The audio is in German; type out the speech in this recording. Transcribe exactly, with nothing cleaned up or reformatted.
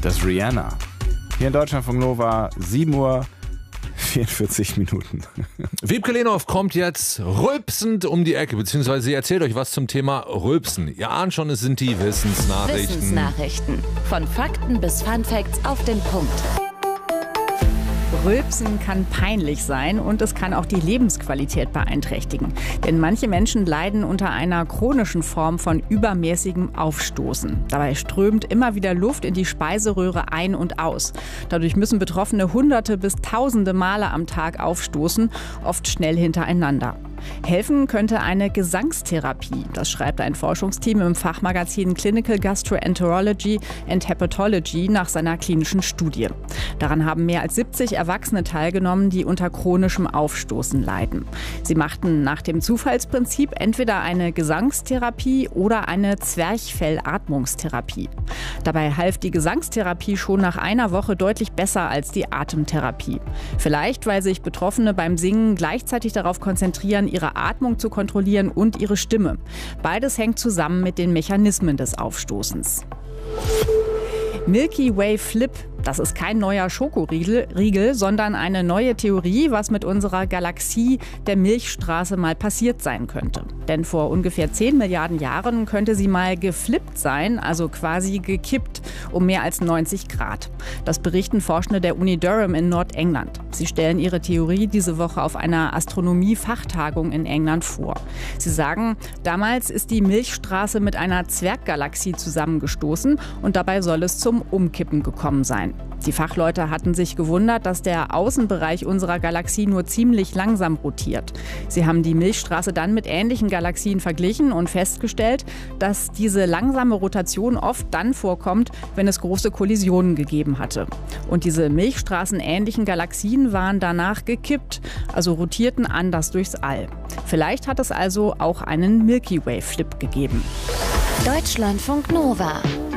Das ist Rihanna. Hier in Deutschland von Nova, sieben Uhr vierundvierzig Minuten. Wiebke Lehnhoff kommt jetzt rülpsend um die Ecke, beziehungsweise sie erzählt euch was zum Thema Rülpsen. Ihr ahnt schon, es sind die Wissensnachrichten. Wissensnachrichten. Von Fakten bis Funfacts auf den Punkt. Rülpsen kann peinlich sein und es kann auch die Lebensqualität beeinträchtigen. Denn manche Menschen leiden unter einer chronischen Form von übermäßigem Aufstoßen. Dabei strömt immer wieder Luft in die Speiseröhre ein und aus. Dadurch müssen Betroffene hunderte bis tausende Male am Tag aufstoßen, oft schnell hintereinander. Helfen könnte eine Gesangstherapie. Das schreibt ein Forschungsteam im Fachmagazin Clinical Gastroenterology and Hepatology nach seiner klinischen Studie. Daran haben mehr als siebzig Erwachsene teilgenommen, die unter chronischem Aufstoßen leiden. Sie machten nach dem Zufallsprinzip entweder eine Gesangstherapie oder eine Zwerchfellatmungstherapie. Dabei half die Gesangstherapie schon nach einer Woche deutlich besser als die Atemtherapie. Vielleicht, weil sich Betroffene beim Singen gleichzeitig darauf konzentrieren, ihre Atmung zu kontrollieren und ihre Stimme. Beides hängt zusammen mit den Mechanismen des Aufstoßens. Milky Way Flip. Das ist kein neuer Schokoriegel, Riegel, sondern eine neue Theorie, was mit unserer Galaxie der Milchstraße mal passiert sein könnte. Denn vor ungefähr zehn Milliarden Jahren könnte sie mal geflippt sein, also quasi gekippt, um mehr als neunzig Grad. Das berichten Forschende der Uni Durham in Nordengland. Sie stellen ihre Theorie diese Woche auf einer Astronomie-Fachtagung in England vor. Sie sagen, damals ist die Milchstraße mit einer Zwerggalaxie zusammengestoßen und dabei soll es zum Umkippen gekommen sein. Die Fachleute hatten sich gewundert, dass der Außenbereich unserer Galaxie nur ziemlich langsam rotiert. Sie haben die Milchstraße dann mit ähnlichen Galaxien verglichen und festgestellt, dass diese langsame Rotation oft dann vorkommt, wenn es große Kollisionen gegeben hatte. Und diese milchstraßenähnlichen Galaxien waren danach gekippt, also rotierten anders durchs All. Vielleicht hat es also auch einen Milky Way Flip gegeben. Deutschlandfunk Nova.